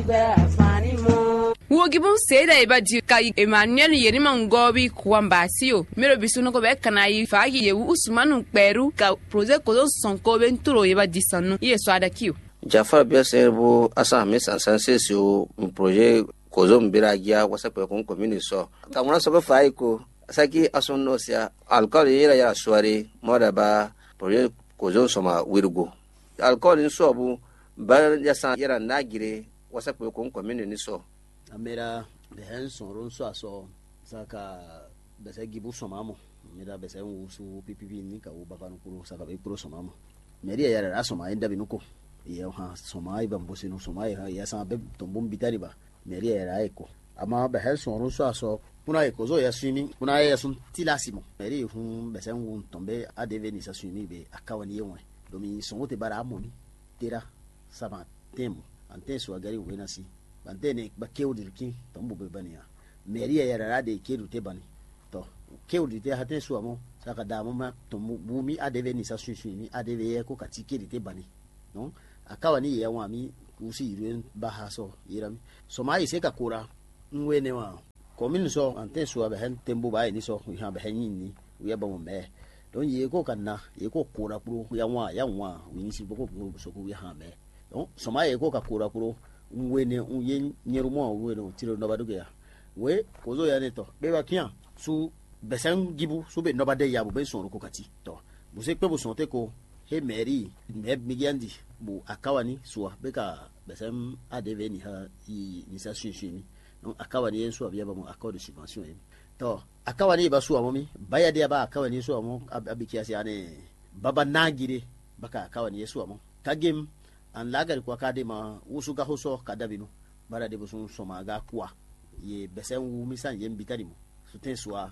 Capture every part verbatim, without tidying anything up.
Wogibon seda eba di kai Emmanuel Yerima Ngobi Kwambasio mero bisuno ko be kana yi faagi ye Usmanu Peru ka projet ko sonko benturo eba disanu ye so adakiu Jafar Biaserbo asa me sansanse so un projet ko zo mbiragia wasa pe kon commune so ta mona so ko fai ko saki asunno sia alcool yera ya soare moda ba projet ko zo soma wirgo alcool in so bu ba ya san yera nagire wasa pe kon commune ni so amera de hanson ron so aso saka bese gibu somamo mira bese wusu pipipi ni ka u bakanu kuro saka be pro somamo meria yara rasoma enda binuko ye ha somai bambusi no somai ha ya san be tombum bitari ba meria yara eko ama be hanson ron so aso kuna eko zo ya swimi kuna ya sun tilasimo meri hu bese wu tombe adeve ni sa swimi be akawani yenwe domi songote bara amoni tera sama temu ante so agari wenasi bantene ba kewdirki tombo be bania meria yara rade kedu te bani to kewdi te haten suamo saka damo ma tombo bumi adeve ni sa susuni adeve ye ko katikeri te bani non akawani ye wami kusi iren bahaso irami so mai se ka kura nwene wa komin so ante suwa be hen tembo ba ni so ha be hen ni uya ba mo me don ye ko kanna ye ko kura pro ya wa ya wa wini si boko so ko ya ha me don so mai ye ko ka kura pro nwene unye nyerumo weno tiro no baduge ya we kozo ya neto be bakian su besen gibu su be no bade ya bu be so ko kati to bu se pe bu so te ko he meri me migiandi bu akawani suwa be ka besen adeve ni ha i ni sa shinshini no akawani yen suwa biya ba mu akawdo subvention en to akawani ba suwa momi baya de ba akawani suwa mo abikiasi ane baba nagire baka akawani yesuwa mo kagem an lagar kwa kadema wusu ga hoso kadabinu bara de busun soma ga kwa ye besen wu misan yem bitari mo suten suwa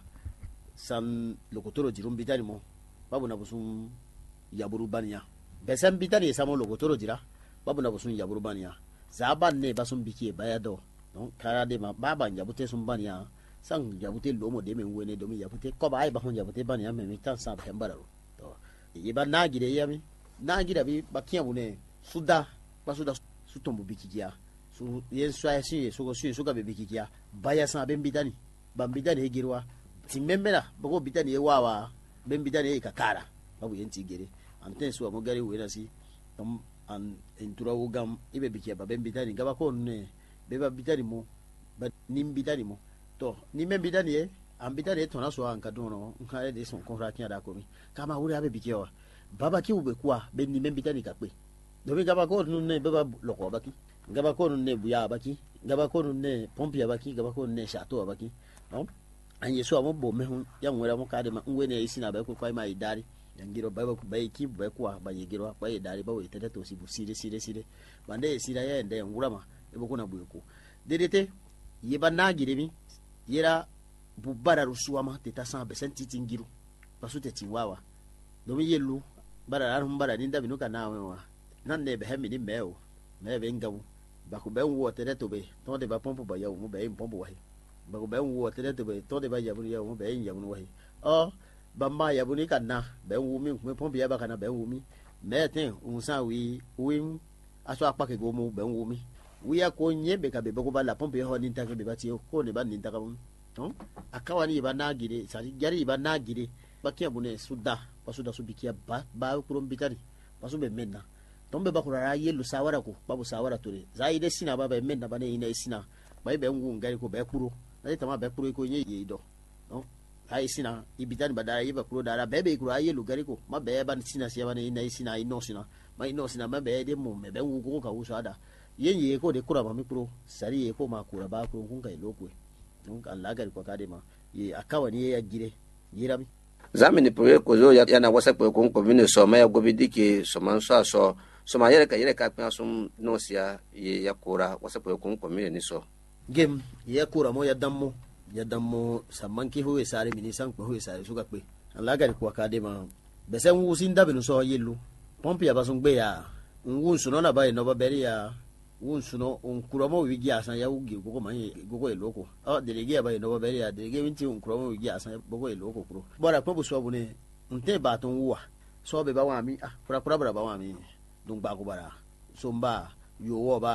san lokotoro jirum bitari mo babu na busun yaburu banya besen bitari samo lokotoro jira babu na busun yaburu banya zaban ne basun bikie bayado don kara de ma baba yabute sun banya san yabute lomo de men wene domi yabute ko ba ai ba hon yabute banya me mi tan sa hembararo to ye ba nagire yami nagira bi bakiya bune suda basuda sutombo bikikia su yen soya si so go su so ga bikikia baya san ben bidani ban bidani hegirwa timmembera bago bidani wawa ben bidani ka kara babu yenti gere anten so mo gari wena si tam an entura wugam ibe bikia ba ben bidani gaba ko ne be ba bidani mo ba nim bidani mo to ni men bidani e an bidani to na so an kadono nka de son konra kiya da ko mi kama wuri abe bikia baba ki ube kwa ben ni men bidani ka pe domi gaba ko nunne beba loko baki gaba ko nunne buya baki gaba ko nunne pompe baki gaba ko nunne chateau baki no an yeso amo bo mehun ya nwera mo kade ma ngwene isina ba ko kwai mai dari yangiro ba ko bai ki ba ko ba yegiro ba dari ba we tete to sibu sire sire sire bande sira ya ende ngurama e bo kuna buyo ko dedete yeba nagire mi yera bubara rusuama teta san be sentiti ngiru basute tiwawa domi yelu bara ran bara ninda binuka nawe wa nan ne be hemi ni meo me be ngawu ba ko be wo tere to be to de ba pompo ba yawu mo be pompo wa ba ko be wo tere to be to de ba yawu yawu mo be yawu wa o ba ma yawu ni kana be wo mi me pompo ya ba kana be wo mi me ten un san wi wi aso apa ke go mo be wo mi wi ya ko nye be ka be ko ba la pompo ya ho ni ta ke be ba ti ko ne ba ni ta ka mo to akawani ba na gire sa jari ba na gire ba kiya bune suda ba suda subikia ba ba ko mbitari ba su be menna tombe bakura yelu sawara ko babu sawara tore zaide sina baba menna bane ina sina bai be ngu ngari ko be kuro na tama be kuro ko nye yido no ai sina ibitani badara yiba kuro dara bebe kuro ayelu gari ko ma be ban sina sia bane ina sina ino sina ma ino sina ma be de mo me be ngu ko ka usada yenye ko de kura ma mikro sari ye ko ma kura ba kuro kun kai lokwe don Allah gari ko kadema ye akawani ya gire yirami zamani projet ko zo yana wasa ko kon commune so ma ya gobidike so man so so so ma yere ka yere ka pin asum no sia ye yakura wasa ko kon commune ni so gem yakura mo ya dammo ya dammo samanki ho esare mini san ko ho esare suga pe Allah gari ko akadema besen wu sin dabe no so yelu pompi ya basun gbe ya ngun suno na ba no ba beri ya won suno on kuromo wigi asan ya wugi gogo man gogo eloko o delege ba no ba beri ya delege winti on kuromo wigi asan gogo eloko kuro bora ko bu so bu ne nte ba ton wuwa so be ba wa mi ah kura kura bra ba wa mi dun gba ko bara so mba yo wo ba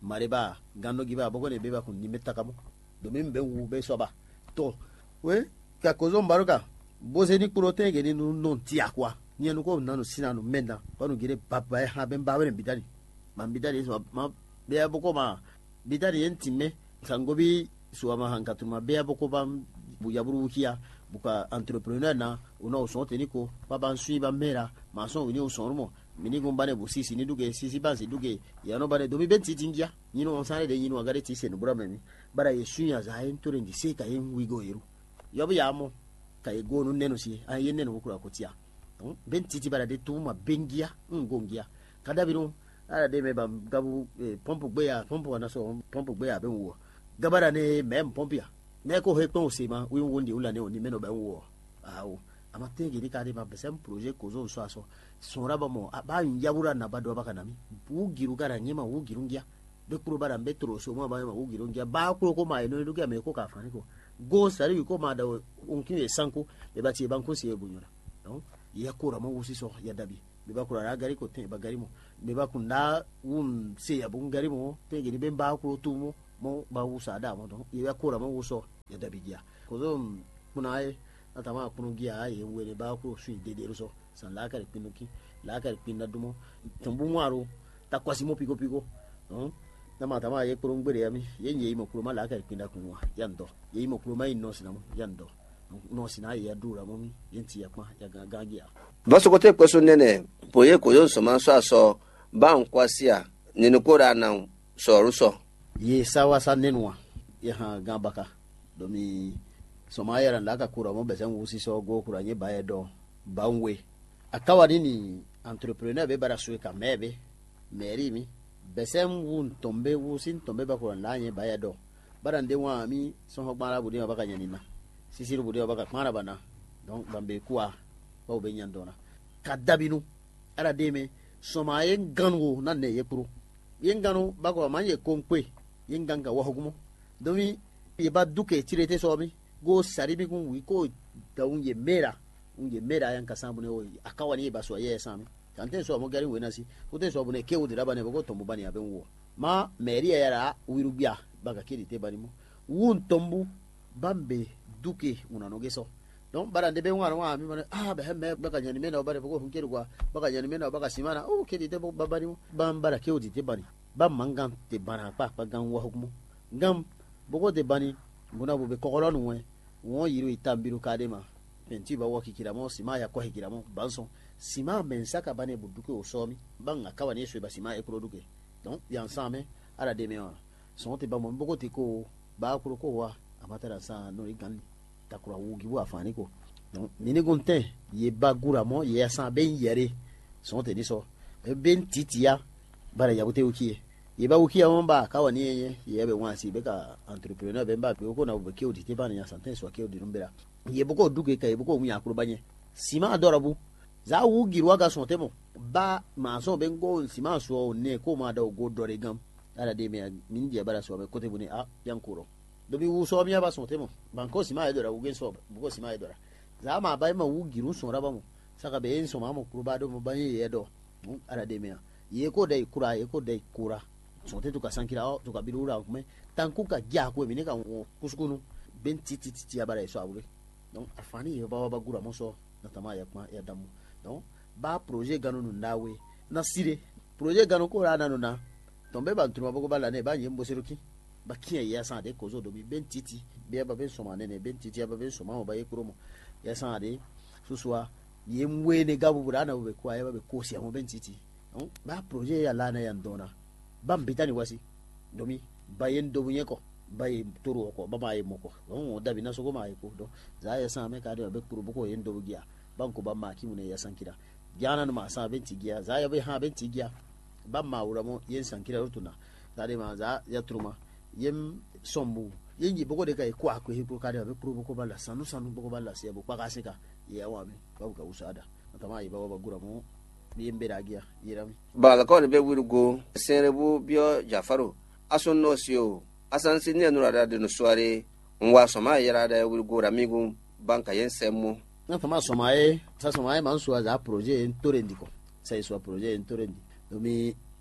mareba gando giba boko ne beba kun nimeta kamo domin be wu be soba to we ka kozo mbaruka boze ni kurote ge ni non ti akwa ni enu ko nanu sinanu menda banu gire baba ha ben bawe bidani man bidani so ma be boko ma bidani entime sangobi suama hankatuma be boko bam bu yaburu kia buka entrepreneur na una uson teniko baba nsui ba mera mason ni uson mo mini gombane bu sisi ni duge sisi bansi duge ya no bane domi benti tingia ni no onsane de yinu agare ti se no bura memi bara yesu ya za en tore ndi se ka en wigo yeru yobu ya mo ka e go no nenu si a yen nenu kura ko tia don benti ti bara de tuma bengia ngongia kada binu ara de me ba gabu pompo gbe ya pompo na so pompo gbe ya ben wo gabara ne mem pompia ne ko he ton se ma wi wondi ula ne oni meno ben wo awo amatenge ni kade ma besem projet kozo so aso sonra ba mo ba yabura na ba do ba kanami bu giru gara nyema wu girungia be kuro bara mbetro so mo ba ma wu girungia ba kuro ko ma eno duga me ko ka fani ko go sari ko ma da onkin e sanko be ba ti ban ko se ebunyora don ya kura mo wusi so ya dabi be ba kura ra gari ko te ba gari mo be ba kunda un se ya bun gari mo te gini be ba kuro tu mo mo ba wusa da mo don ya kura mo wuso ya dabi dia kozo kuna ai atama kunungia ai wele ba ko su dede so san la ka pinuki la ka pinda dumo tumbu mwaro takwasi mo piko piko no tama tama ye kurungbere yami ye nyi mo kuruma la ka pinda kunwa yando ye mo kuruma ino sinamo yando no sina ya dura mo mi yenti ya kwa ya gagia baso kote kweso nene poye ko yon so man so aso ba nkwasia nene ko ra na so ruso ye sawa sanenwa ye ha gambaka domi soma yara ndaka kura mo besen wusi so go kura nye baye do banwe akawa ni entrepreneur be bara suwe ka mebe meri mi besen wun tombe wusin tombe ba kura lanye baye do bara nde wa mi so ho gbara budi ba ka nyanina sisiru budi ba ka kmara bana donc bambe kwa ba be nyandona kadabinu ara deme soma yen ganwo na ne yepuru yen ganu ba ko manye konkwe yen ganga wa hogumo domi ye ba duke tirete so mi go saribi kun wi ko da unye mera unye mera yan kasambu ne o akawa ni ba so ye sami kante so mo gari wena si ko te so bu ne ke o dira bane ko tombu bani aben wo ma meri ya ra wirubia baga kiri te bani mo wun tombu bambe duke una no geso don bara de be ngwa wa mi mane ah be hemme baga nyani mena bare ko hun kiri kwa baga nyani mena baga simana o kiri te babani mo bam bara ke o te bani bam mangan te bana pa pa gan wa hukumu ngam bogo de bani nguna bu be kokolo nuwe won yiru itambiru kadema penti ba woki kiramo sima ya ko hikiramo banso sima mensaka bane buduke osomi banga kawa ne so ba sima e produke donc ya nsame ala de me so te ba mo bogo te ko ba kuro ko wa amatara sa no igan takura wugi bu afani ko donc mini gonte ye bagura mo ye sa ben yere so te ni so e ben titia bara ya bute ukiye ye ba ukiya mo ba kawa ni ye ye be wansi be ka entrepreneur be ba pe ko na bu ke odi te ba ni asante so ke odi rumbera ye boko duke ka ye boko mu yakuru banye sima adorabu za wu girwa ga so temo ba ma so be ngo sima so ne ko ma da go dore gam ala de me min dia bara so be kote buni a yankuro do bi wu so mi ba so temo ban ko sima adora wu gen so boko sima adora za ma ba ma wu giru so raba mo saka be en so ma mo kuruba do mo banye ye do ala de me ye ko dai kura ye ko dai kura so te to ka sankira o to ka birura kuma tanku ka gya ko mi ne ka kusukunu ben titi titi ya bara so abure donc afani ye ba ba gura mo so na tama ya kuma ya damu donc ba projet ganu ndawe na sire projet ganu ko rana no na tombe ba ntuma ba ko bala ne ba nyembo seruki ba kiye ya sa de ko zo do bi ben titi be ba ben so ma ne ne ben titi ya ba ben so ma ba ye kromo ya sa de susua ye mwe ne gabu burana be ko ya ba be ko si mo ben titi donc ba projet ya lana ya ndona bam bitani wasi domi bayen do bunye ko bay turu ko baba ay moko don dabi na sogo ma ay ko do za ya sa me ka do be kuru ko yen do giya banko bam ma ki mune ya sankira jana ma sa ben tigiya za ya be ha ben tigiya bam ma uramo yen sankira rutuna dade ma za ya turuma yem sombu yen ji boko de kai ko akwe ko ka do be kuru ko balla sanu sanu boko balla se bo kwa kasika ya wa me babu ka usada tama yi baba guramo yembe ragia yirami bala ko be wirugo serebu bio jafaro ason no sio asan sinne no rada de no soare nwa soma yara da wirugo ramigu banka yensemu na tama somae sa somae man so za projet en torendiko sai so projet en torendi domi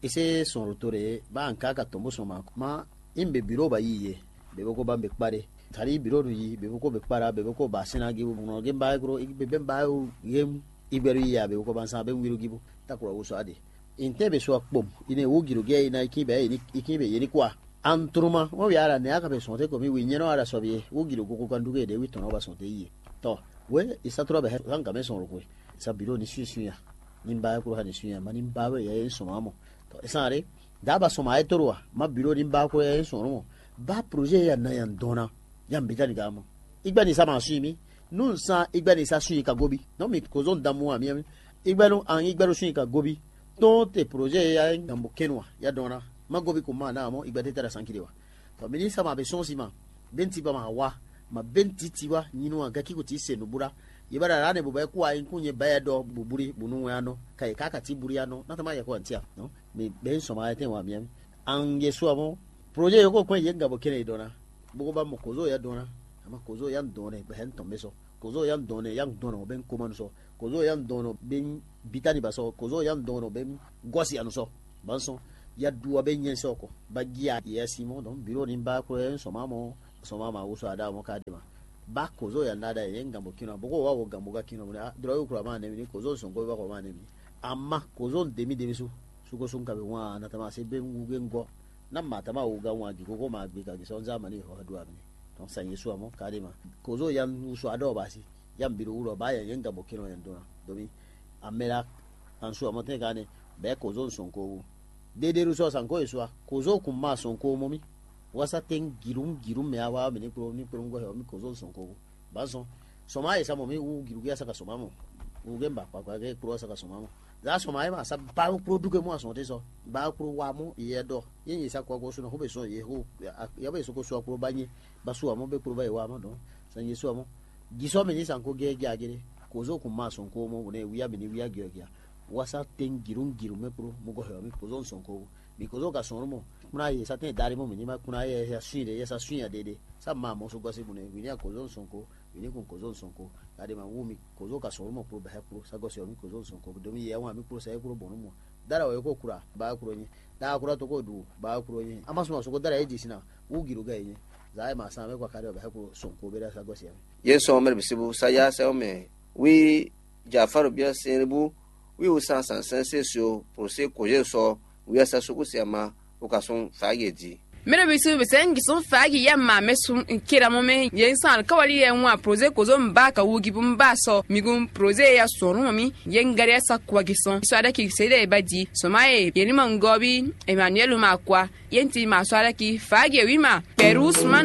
ese son rotore ba an kaka tombo soma ma imbe biro ba yiye be ko ba be pare tari biro ru yi be ko be para be ko ba sina gibu no ge ba gro be be ba yem iberu ya be ko ban sa be wiru gibu takura wuso ade intebe so akpom ine wo giru ge ina ikibe ni ikibe yeni kwa antruma wo yara ne aka be sonte ko mi wi nyeno ara so be wo giru ko ko nduge de wi tono ba sonte yi to we isatro be hanga me son ro ko sa biro ni susu ya nimba ko ha ni suya mani bawe ya so mamo to esare daba so ma etorwa ma biro nimba ko ya so no ba projet ya na ya ndona ya mbita ni gamo igba ni sa ma su mi nun sa igba ni sa su ka gobi no mi ko zon damu ami ami igba no an igba ro su ka gobi to te projet ya ngambo kenwa ya dona ma gobi ko ma na mo igba te tara sankirewa to mi ni sa ma be so si ma benti ba ma wa ma benti tiwa nyinu aga kiko ti se no bura yibara rane bo ba ku ayin kunye ba ya do buburi bunu ya no kai kaka ti buri ya no na ta ma ya ko antia no me ben so ma te wa mi an yesu amo projet yo ko ko yenga bo kene dona bo ba mo kozo ya dona ama kozo ya dona be hen tombe so kozo ya dona ya dona ben komano so kozo ya dona ben bitani ba so kozo ya dona ben gosi anu so ban so ya duwa ben yen so ko ba giya ya simo don biro ni ba ko en so mamo so mama uso ada mo kadima ba kozo ya nada yenga mo kino bo ko wa wo gambo ga kino mo dro yo kura ma ne ni kozo so go ba ko ma ne mi amma kozo demi demi su su ko sun ka be wa na ta ma se ben ngugengo na mata ma uga wa gi ko ma gbe ka gi so zamani ho adua mi don san yesu amo kadima kozo ya uso ada ba si ya mbiro uro ba ya yenga mo kino ya ndona domi amela ansu amo te gane be kozo son ko dede ruso san ko yesu kozo kuma son ko mo mi wasa ten girum girum me awa me ni pro ni pro ngo he mi kozo son ko baso soma esa mo mi u giru ya saka soma mo u gemba pa pa ge pro saka soma mo za soma ma sa ba pro duke mo aso te so ba pro wa mo ye do yin yi sa ko go so no ho be so ye ho ya be so ko so pro banye ba so mo be pro ba ye wa mo do san yesu mo giso me ni san ko ge ge agere kozo kuma son ko mo ne wiya me ni wiya ge ge wasa ten girum girum me pro mo go he mi kozo son ko mi kozo ka son mo kuna ye sa ten dari mo minima kuna ye ya suire ya sa suya dede sa ma mo so gosi mo ne winia kozo son ko wini kun kozo son ko dade ma wumi kozo ka son mo pro ba he pro sa gosi o mi kozo son ko do mi ye wa mi pro sa e pro bonu mo dara o ko kura ba kuro ni da kura to ko du ba kuro ni ama so so ko dara e disina u giru ga yin za ma sa me kwa kare ba he pro son ko be da sa gosi ye so mer bisibu sa ya sa o me wi Jafaru bia seribu wi usan san sensesio prose koje so wi asa so ko siama o ka son fageji mero bisu bisengi son fagi ya ma mesu kira mo me yen san kawali ya nwa projet ko zo mbaka wugi bumba so migum projet ya sonu mi yen gare sa kwa gison so ada ki sede badi so mai yeni mangobi Emmanuel makwa yenti ma so ada ki fagi wi ma perus man